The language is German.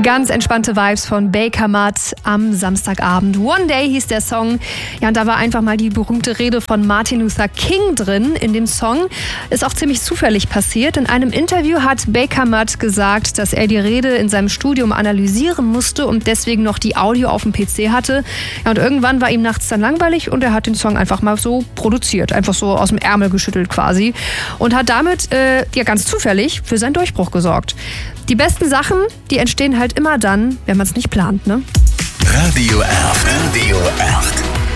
Ganz entspannte Vibes von Baker Matt am Samstagabend. One Day hieß der Song. Ja, und da war einfach mal die berühmte Rede von Martin Luther King drin in dem Song. Ist auch ziemlich zufällig passiert. In einem Interview hat Baker Matt gesagt, dass er die Rede in seinem Studium analysieren musste und deswegen noch die Audio auf dem PC hatte. Ja, und irgendwann war ihm nachts dann langweilig und er hat den Song einfach mal so produziert. Einfach so aus dem Ärmel geschüttelt quasi. Und hat damit ja ganz zufällig für seinen Durchbruch gesorgt. Die besten Sachen, die entstehen halt immer dann, wenn man es nicht plant, ne? Radio 11. Radio 11.